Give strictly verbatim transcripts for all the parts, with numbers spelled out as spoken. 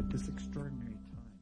this extraordinary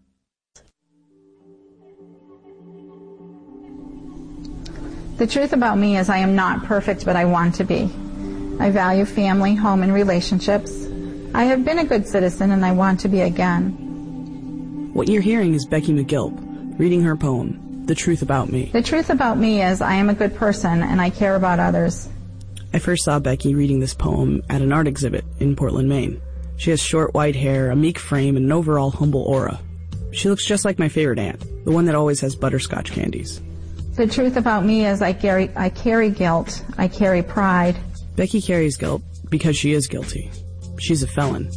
time. The truth about me is I am not perfect, but I want to be. I value family, home, and relationships. I have been a good citizen, and I want to be again. What you're hearing is Becky McGilp reading her poem, The Truth About Me. The truth about me is I am a good person, and I care about others. I first saw Becky reading this poem at an art exhibit in Portland, Maine. She has short white hair, a meek frame, and an overall humble aura. She looks just like my favorite aunt, the one that always has butterscotch candies. The truth about me is I carry, I carry guilt. I carry pride. Becky carries guilt because she is guilty. She's a felon.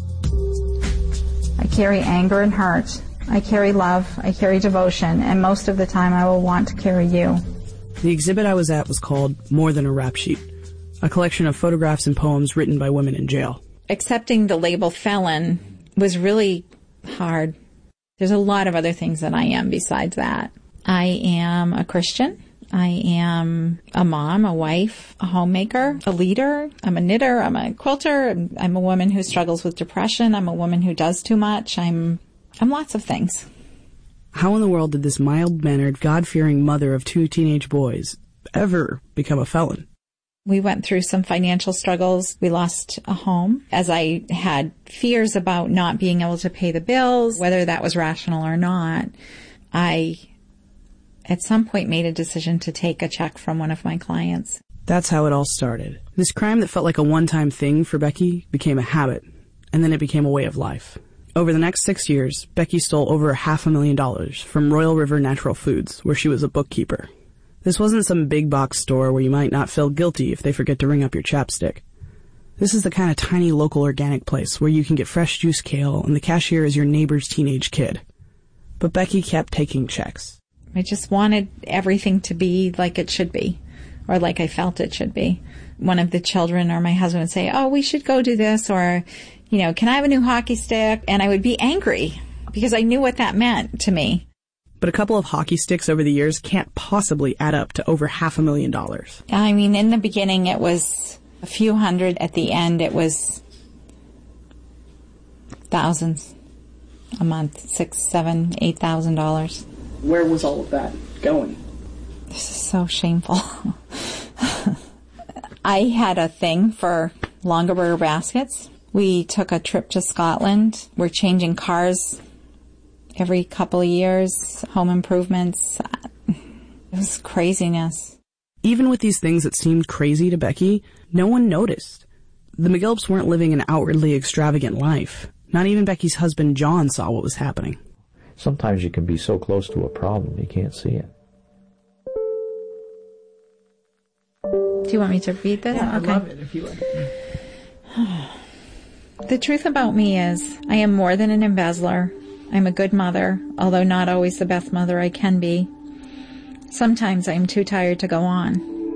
I carry anger and hurt. I carry love. I carry devotion. And most of the time I will want to carry you. The exhibit I was at was called More Than a Rap Sheet, a collection of photographs and poems written by women in jail. Accepting the label felon was really hard. There's a lot of other things that I am besides that. I am a Christian. I am a mom, a wife, a homemaker, a leader. I'm a knitter. I'm a quilter. I'm, I'm a woman who struggles with depression. I'm a woman who does too much. I'm, I'm lots of things. How in the world did this mild-mannered, God-fearing mother of two teenage boys ever become a felon? We went through some financial struggles. We lost a home. As I had fears about not being able to pay the bills, whether that was rational or not, I at some point made a decision to take a check from one of my clients. That's how it all started. This crime that felt like a one-time thing for Becky became a habit, and then it became a way of life. Over the next six years, Becky stole over half a million dollars from Royal River Natural Foods, where she was a bookkeeper. This wasn't some big box store where you might not feel guilty if they forget to ring up your chapstick. This is the kind of tiny local organic place where you can get fresh juice kale and the cashier is your neighbor's teenage kid. But Becky kept taking checks. I just wanted everything to be like it should be, or like I felt it should be. One of the children or my husband would say, oh, we should go do this, or, you know, can I have a new hockey stick? And I would be angry because I knew what that meant to me. But a couple of hockey sticks over the years can't possibly add up to over half a million dollars. I mean, in the beginning, it was a few hundred. At the end, it was thousands a month, six, seven, eight thousand dollars. Where was all of that going? This is so shameful. I had a thing for Longaberger baskets. We took a trip to Scotland. We're changing cars every couple of years, home improvements. It was craziness. Even with these things that seemed crazy to Becky, no one noticed. The McGilps weren't living an outwardly extravagant life. Not even Becky's husband, John, saw what was happening. Sometimes you can be so close to a problem you can't see it. Do you want me to read that? Yeah, okay. I love it if you would. The truth about me is I am more than an embezzler. I'm a good mother, although not always the best mother I can be. Sometimes I am too tired to go on.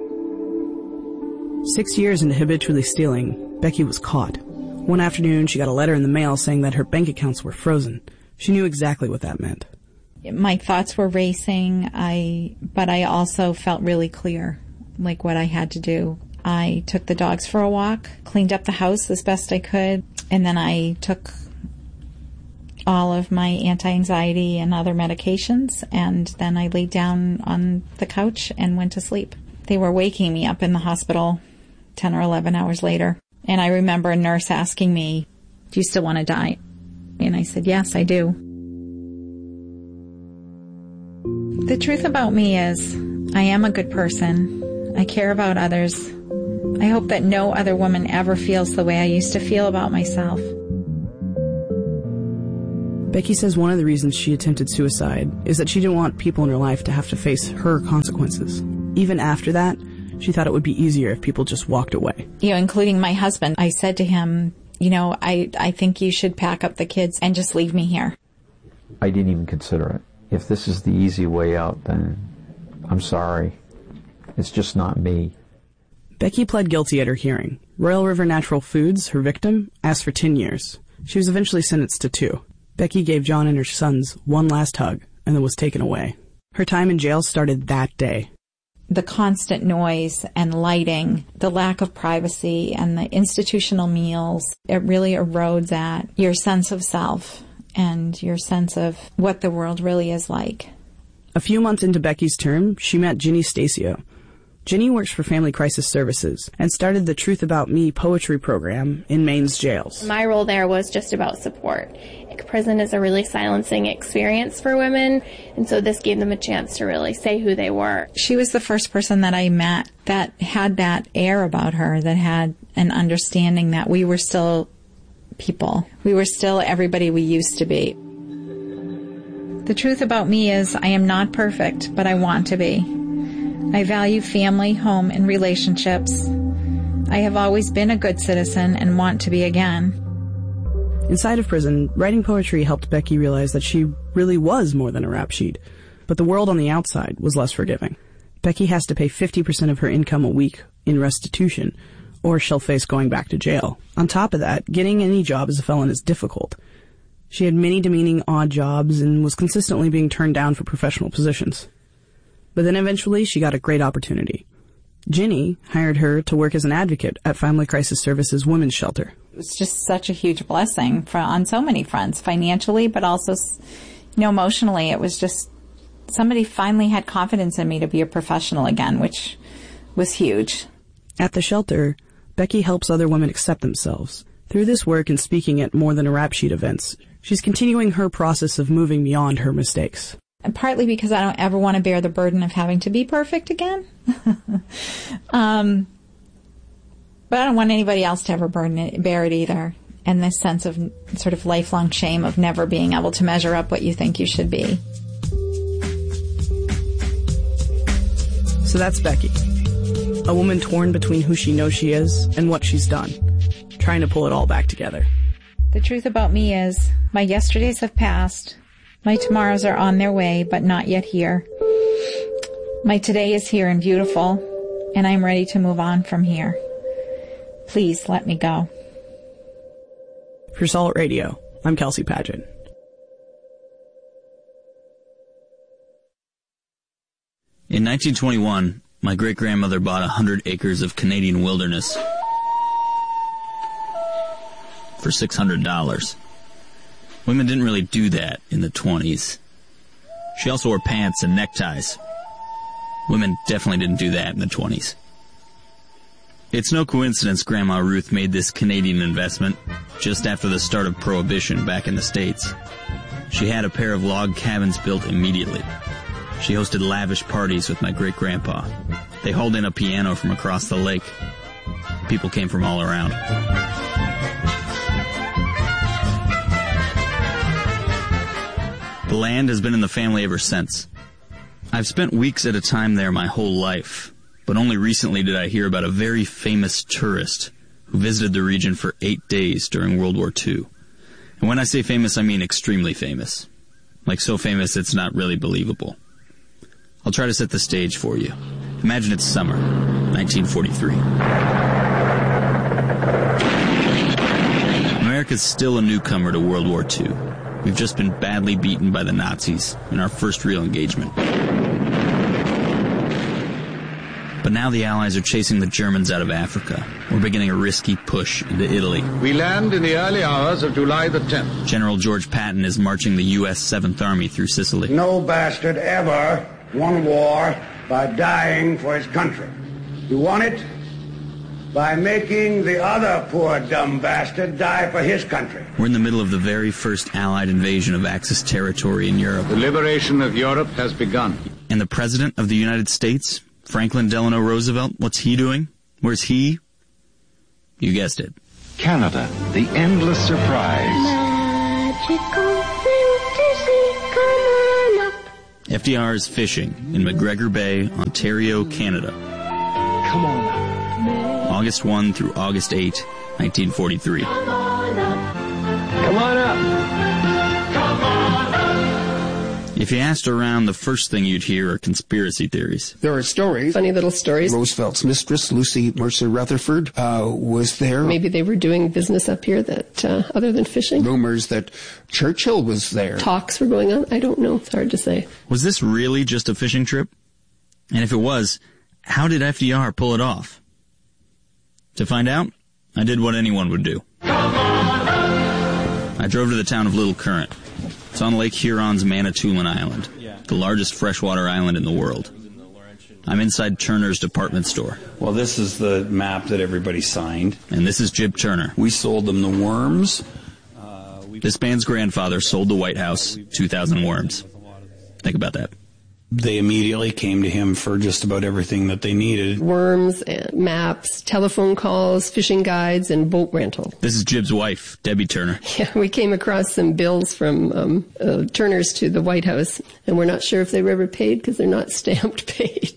Six years into habitually stealing, Becky was caught. One afternoon, she got a letter in the mail saying that her bank accounts were frozen. She knew exactly what that meant. My thoughts were racing, I, but I also felt really clear, like what I had to do. I took the dogs for a walk, cleaned up the house as best I could, and then I took all of my anti-anxiety and other medications, and then I laid down on the couch and went to sleep. They were waking me up in the hospital ten or eleven hours later, and I remember a nurse asking me, do you still want to die? And I said, yes, I do. The truth about me is I am a good person. I care about others. I hope that no other woman ever feels the way I used to feel about myself. Becky says one of the reasons she attempted suicide is that she didn't want people in her life to have to face her consequences. Even after that, she thought it would be easier if people just walked away. You know, including my husband. I said to him, you know, I, I think you should pack up the kids and just leave me here. I didn't even consider it. If this is the easy way out, then I'm sorry. It's just not me. Becky pled guilty at her hearing. Royal River Natural Foods, her victim, asked for ten years. She was eventually sentenced to two. Becky gave John and her sons one last hug and then was taken away. Her time in jail started that day. The constant noise and lighting, the lack of privacy, and the institutional meals, it really erodes at your sense of self. and your sense of what the world really is like. A few months into Becky's term, she met Ginny Stasio. Ginny works for Family Crisis Services and started the Truth About Me poetry program in Maine's jails. My role there was just about support. Prison is a really silencing experience for women, and so this gave them a chance to really say who they were. She was the first person that I met that had that air about her, that had an understanding that we were still people. We were still everybody we used to be. The truth about me is I am not perfect, but I want to be. I value family, home, and relationships. I have always been a good citizen and want to be again. Inside of prison, writing poetry helped Becky realize that she really was more than a rap sheet, but the world on the outside was less forgiving. Becky has to pay fifty percent of her income a week in restitution, or she'll face going back to jail. On top of that, getting any job as a felon is difficult. She had many demeaning odd jobs and was consistently being turned down for professional positions. But then eventually she got a great opportunity. Ginny hired her to work as an advocate at Family Crisis Services Women's Shelter. It was just such a huge blessing for, on so many fronts, financially, but also, you know, emotionally. It was just somebody finally had confidence in me to be a professional again, which was huge. At the shelter, Becky helps other women accept themselves. Through this work and speaking at More Than a Rap Sheet events, she's continuing her process of moving beyond her mistakes. And partly because I don't ever want to bear the burden of having to be perfect again. um, but I don't want anybody else to ever burden it, bear it either. And this sense of sort of lifelong shame of never being able to measure up what you think you should be. So that's Becky. A woman torn between who she knows she is and what she's done, trying to pull it all back together. The truth about me is my yesterdays have passed. My tomorrows are on their way, but not yet here. My today is here and beautiful, and I'm ready to move on from here. Please let me go. For Salt Radio, I'm Kelsey Padgett. In nineteen twenty-one, my great-grandmother bought a hundred acres of Canadian wilderness for six hundred dollars. Women didn't really do that in the twenties. She also wore pants and neckties. Women definitely didn't do that in the twenties. It's no coincidence Grandma Ruth made this Canadian investment just after the start of Prohibition back in the States. She had a pair of log cabins built immediately. She hosted lavish parties with my great-grandpa. They hauled in a piano from across the lake. People came from all around. The land has been in the family ever since. I've spent weeks at a time there my whole life, but only recently did I hear about a very famous tourist who visited the region for eight days during World War Two. And when I say famous, I mean extremely famous. Like so famous it's not really believable. I'll try to set the stage for you. Imagine it's summer, nineteen forty-three. America's still a newcomer to World War Two. We've just been badly beaten by the Nazis in our first real engagement. But now the Allies are chasing the Germans out of Africa. We're beginning a risky push into Italy. We land in the early hours of July the tenth. General George Patton is marching the U S seventh Army through Sicily. No bastard ever won war by dying for his country. He won it by making the other poor dumb bastard die for his country. We're in the middle of the very first Allied invasion of Axis territory in Europe. The liberation of Europe has begun. And the President of the United States, Franklin Delano Roosevelt, what's he doing? Where's he? You guessed it. Canada, the endless surprise. Magical fantasy, come on up. F D R is fishing in McGregor Bay, Ontario, Canada. Come on up. August first through August eighth, nineteen forty-three. Come on up. Come on up. Come on up. If you asked around, the first thing you'd hear are conspiracy theories. There are stories. Funny little stories. Roosevelt's mistress, Lucy Mercer Rutherford, uh, was there. Maybe they were doing business up here that, uh, other than fishing. Rumors that Churchill was there. Talks were going on. I don't know. It's hard to say. Was this really just a fishing trip? And if it was, how did F D R pull it off? To find out, I did what anyone would do. Come on up. I drove to the town of Little Current. It's on Lake Huron's Manitoulin Island, the largest freshwater island in the world. I'm inside Turner's department store. Well, this is the map that everybody signed. And this is Jib Turner. We sold them the worms. Uh, this man's grandfather sold the White House two thousand worms. Think about that. They immediately came to him for just about everything that they needed. Worms and maps, telephone calls, fishing guides, and boat rental. This is Jib's wife, Debbie Turner. Yeah, we came across some bills from um, uh, Turner's to the White House, and we're not sure if they were ever paid because they're not stamped paid.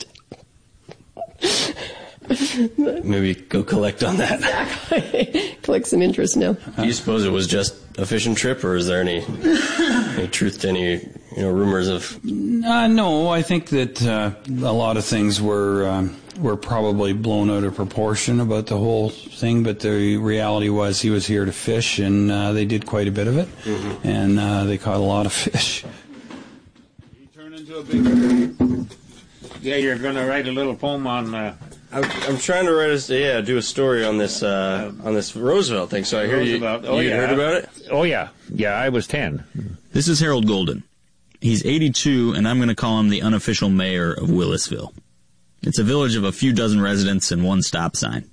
Maybe go collect on that. Exactly. Collect some interest now. Do you suppose it was just a fishing trip, or is there any, any truth to any, you know, rumors of? Uh, no, I think that uh, a lot of things were um, were probably blown out of proportion about the whole thing. But the reality was he was here to fish, and uh, they did quite a bit of it, mm-hmm. and uh, they caught a lot of fish. He turned into a big. Yeah, you're going to write a little poem on. Uh, I'm, I'm trying to write a yeah, do a story on this uh, on this Roosevelt thing. So I hear Roosevelt. you, oh, you yeah. heard about it. Oh yeah, yeah. I was ten. This is Harold Golden. He's eighty-two, and I'm going to call him the unofficial mayor of Willisville. It's a village of a few dozen residents and one stop sign.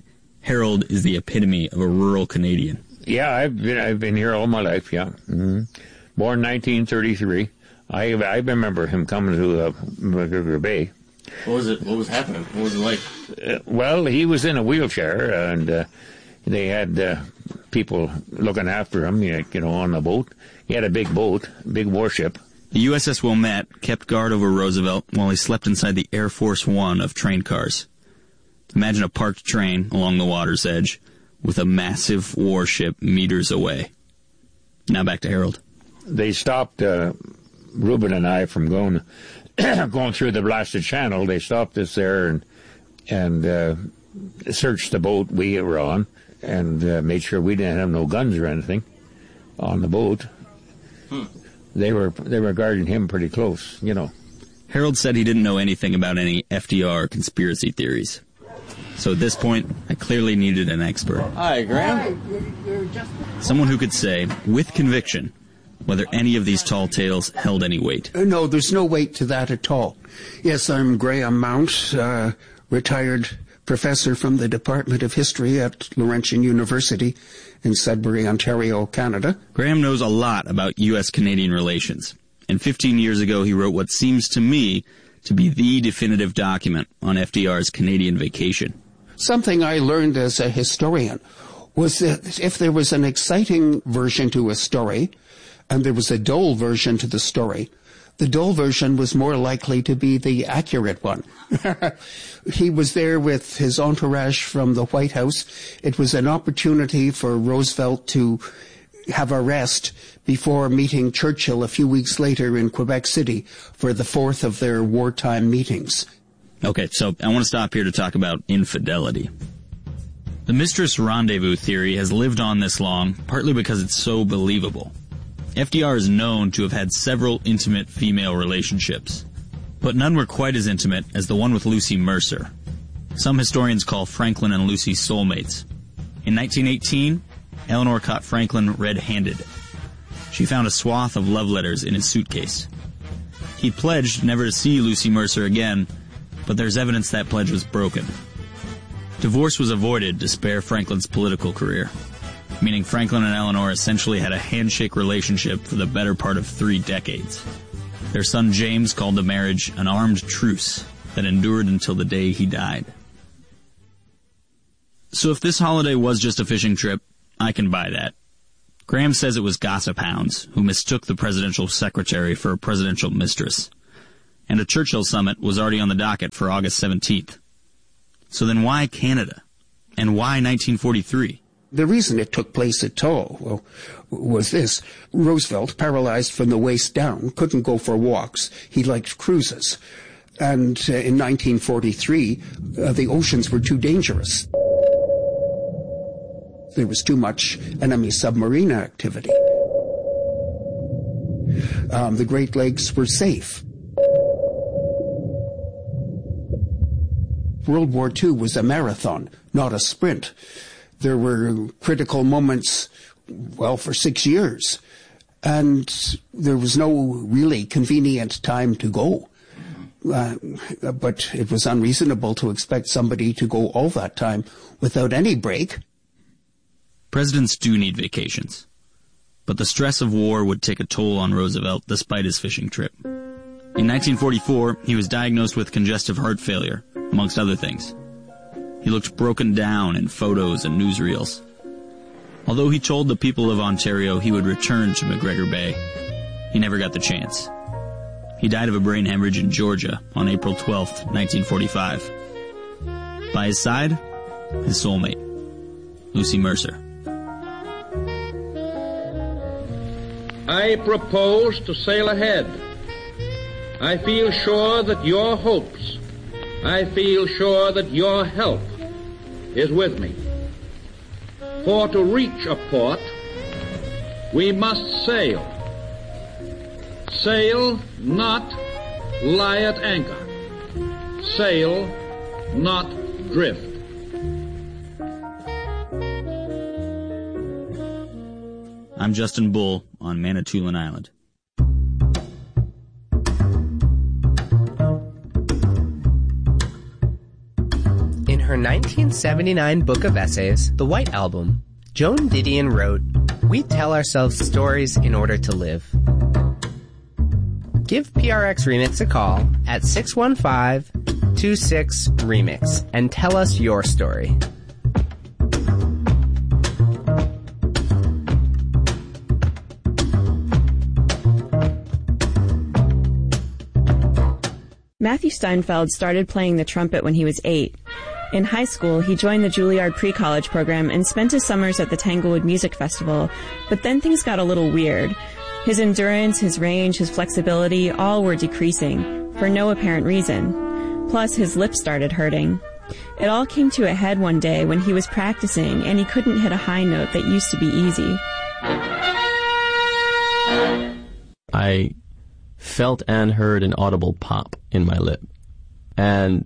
Harold is the epitome of a rural Canadian. Yeah, I've been I've been here all my life. Yeah, mm-hmm. Born nineteen thirty-three. I I remember him coming to uh, McGregor Bay. What was it? What was happening? What was it like? Uh, well, he was in a wheelchair, and uh, they had uh, people looking after him, you know, on the boat. He had a big boat, big warship. The U S S Wilmette kept guard over Roosevelt while he slept inside the Air Force One of train cars. Imagine a parked train along the water's edge with a massive warship meters away. Now back to Harold. They stopped uh, Reuben and I from going going through the blasted channel. They stopped us there and and uh, searched the boat we were on and uh, made sure we didn't have no guns or anything on the boat. Hmm. They were they were guarding him pretty close, you know. Harold said he didn't know anything about any F D R conspiracy theories. So at this point, I clearly needed an expert. Hi, Graham. Someone who could say, with conviction, whether any of these tall tales held any weight. Uh, no, there's no weight to that at all. Yes, I'm Graham Mount, uh, retired professor from the Department of History at Laurentian University in Sudbury, Ontario, Canada. Graham knows a lot about U S Canadian relations, and fifteen years ago he wrote what seems to me to be the definitive document on F D R's Canadian vacation. Something I learned as a historian was that if there was an exciting version to a story, and there was a dull version to the story, the dull version was more likely to be the accurate one. He was there with his entourage from the White House. It was an opportunity for Roosevelt to have a rest before meeting Churchill a few weeks later in Quebec City for the fourth of their wartime meetings. Okay, so I want to stop here to talk about infidelity. The mistress rendezvous theory has lived on this long, partly because it's so believable. F D R is known to have had several intimate female relationships, but none were quite as intimate as the one with Lucy Mercer. Some historians call Franklin and Lucy soulmates. In nineteen eighteen, Eleanor caught Franklin red-handed. She found a swath of love letters in his suitcase. He pledged never to see Lucy Mercer again, but there's evidence that pledge was broken. Divorce was avoided to spare Franklin's political career, meaning Franklin and Eleanor essentially had a handshake relationship for the better part of three decades. Their son James called the marriage an armed truce that endured until the day he died. So if this holiday was just a fishing trip, I can buy that. Graham says it was gossip hounds who mistook the presidential secretary for a presidential mistress. And a Churchill summit was already on the docket for August seventeenth. So then why Canada? And why nineteen forty-three? The reason it took place at all, well, was this. Roosevelt, paralyzed from the waist down, couldn't go for walks. He liked cruises. And uh, in nineteen forty-three, uh, the oceans were too dangerous. There was too much enemy submarine activity. Um, the Great Lakes were safe. World War Two was a marathon, not a sprint. There were critical moments, well, for six years. and there was no really convenient time to go. Uh, but it was unreasonable to expect somebody to go all that time without any break. Presidents do need vacations, but the stress of war would take a toll on Roosevelt despite his fishing trip. In nineteen forty-four, he was diagnosed with congestive heart failure, amongst other things. He looked broken down in photos and newsreels. Although he told the people of Ontario he would return to McGregor Bay, he never got the chance. He died of a brain hemorrhage in Georgia on April twelfth, nineteen forty-five. By his side, his soulmate, Lucy Mercer. I propose to sail ahead. I feel sure that your hopes, I feel sure that your help is with me. For to reach a port, we must sail. Sail, not lie at anchor. Sail, not drift. I'm Justin Bull on Manitoulin Island. In her nineteen seventy-nine book of essays, The White Album, Joan Didion wrote, "We tell ourselves stories in order to live." Give P R X Remix a call at six one five, two six, remix and tell us your story. Matthew Steinfeld started playing the trumpet when he was eight. In high school, he joined the Juilliard pre-college program and spent his summers at the Tanglewood Music Festival, but then things got a little weird. His endurance, his range, his flexibility, all were decreasing, for no apparent reason. Plus, his lips started hurting. It all came to a head one day when he was practicing and he couldn't hit a high note that used to be easy. I felt and heard an audible pop in my lip. And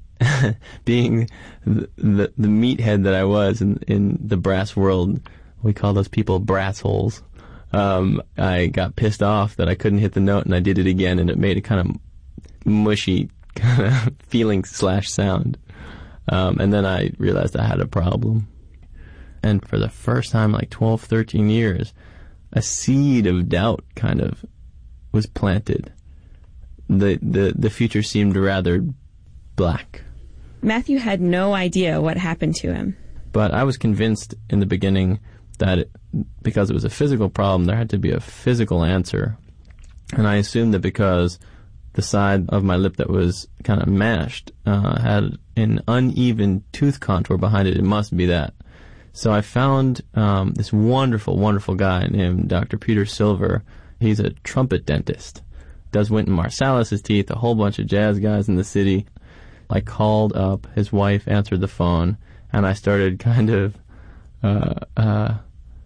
being the, the, the meathead that I was in, in the brass world, we call those people brass holes. Um, I got pissed off that I couldn't hit the note, and I did it again, and it made a kind of mushy kind of feeling slash sound. Um, and then I realized I had a problem. And for the first time, like twelve, thirteen years, a seed of doubt kind of was planted. The, the, the future seemed rather black. Matthew had no idea what happened to him. But I was convinced in the beginning that it, because it was a physical problem, there had to be a physical answer. And I assumed that because the side of my lip that was kind of mashed uh, had an uneven tooth contour behind it, it must be that. So I found um, this wonderful, wonderful guy named Doctor Peter Silver. He's a trumpet dentist. Does Wynton Marsalis's teeth, a whole bunch of jazz guys in the city. I called up, his wife answered the phone, and I started kind of uh, uh,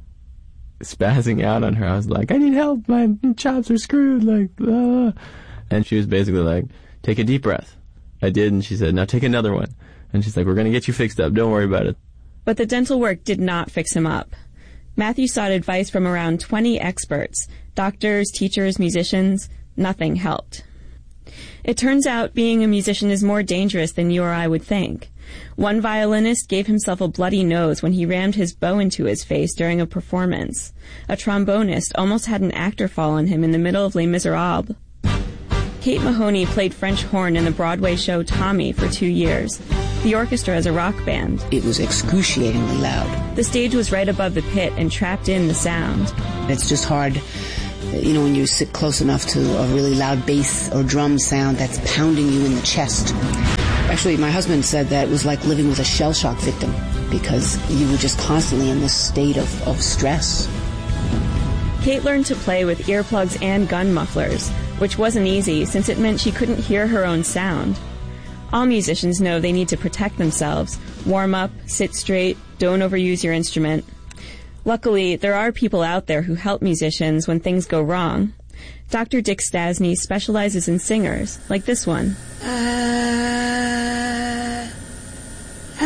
spazzing out on her. I was like, I need help, my chops are screwed, like, uh. And she was basically like, take a deep breath. I did, and she said, now take another one. And she's like, we're going to get you fixed up, don't worry about it. But the dental work did not fix him up. Matthew sought advice from around twenty experts, doctors, teachers, musicians. Nothing helped. It turns out being a musician is more dangerous than you or I would think. One violinist gave himself a bloody nose when he rammed his bow into his face during a performance. A trombonist almost had an actor fall on him in the middle of Les Miserables. Kate Mahoney played French horn in the Broadway show Tommy for two years. The orchestra is a rock band. It was excruciatingly loud. The stage was right above the pit and trapped in the sound. It's just hard, you know, when you sit close enough to a really loud bass or drum sound that's pounding you in the chest. Actually, my husband said that it was like living with a shell shock victim because you were just constantly in this state of, of stress. Kate learned to play with earplugs and gun mufflers, which wasn't easy since it meant she couldn't hear her own sound. All musicians know they need to protect themselves. Warm up, sit straight, don't overuse your instrument. Luckily, there are people out there who help musicians when things go wrong. Doctor Dick Stasny specializes in singers, like this one. Uh, uh.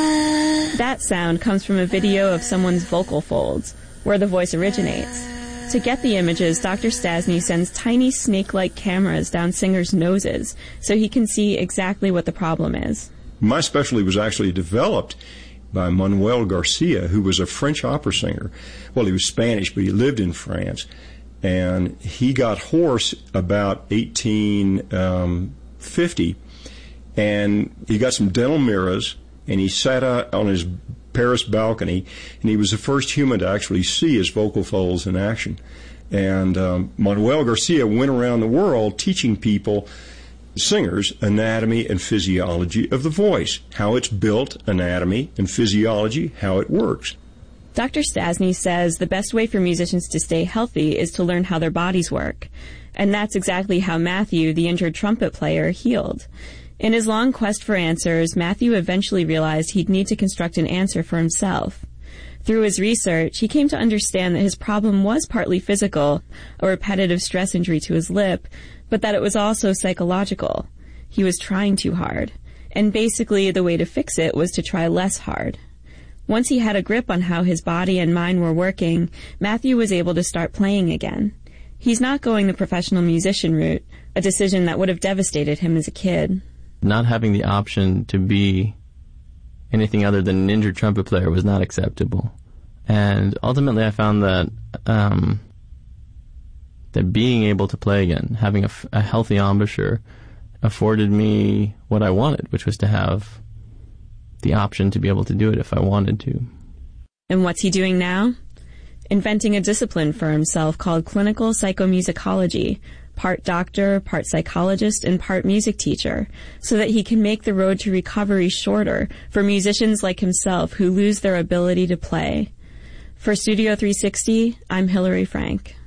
That sound comes from a video of someone's vocal folds, where the voice originates. To get the images, Doctor Stasny sends tiny snake-like cameras down singers' noses so he can see exactly what the problem is. My specialty was actually developed by Manuel Garcia, who was a French opera singer. Well, he was Spanish, but he lived in France. And he got hoarse about eighteen fifty, and he got some dental mirrors, and he sat out on his Paris balcony, and he was the first human to actually see his vocal folds in action. And um, Manuel Garcia went around the world teaching people, singers, anatomy and physiology of the voice, how it's built, anatomy and physiology, how it works. Doctor Stasny says the best way for musicians to stay healthy is to learn how their bodies work. And that's exactly how Matthew, the injured trumpet player, healed. In his long quest for answers, Matthew eventually realized he'd need to construct an answer for himself. Through his research, he came to understand that his problem was partly physical, a repetitive stress injury to his lip, but that it was also psychological. He was trying too hard. And basically, the way to fix it was to try less hard. Once he had a grip on how his body and mind were working, Matthew was able to start playing again. He's not going the professional musician route, a decision that would have devastated him as a kid. Not having the option to be anything other than an injured trumpet player was not acceptable. And ultimately I found that um, that being able to play again, having a, a healthy embouchure, afforded me what I wanted, which was to have the option to be able to do it if I wanted to. And what's he doing now? Inventing a discipline for himself called clinical psychomusicology, part doctor, part psychologist, and part music teacher, so that he can make the road to recovery shorter for musicians like himself who lose their ability to play. For Studio three sixty, I'm Hillary Frank.